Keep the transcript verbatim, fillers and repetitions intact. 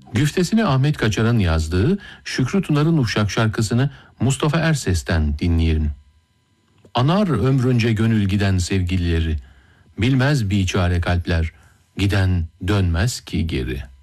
Güftesini Ahmet Kaçar'ın yazdığı Şükrü Tunar'ın Uşak şarkısını Mustafa Erses'ten dinleyelim. Anar ömrünce gönül giden sevgilileri, bilmez biçare kalpler, giden dönmez ki geri.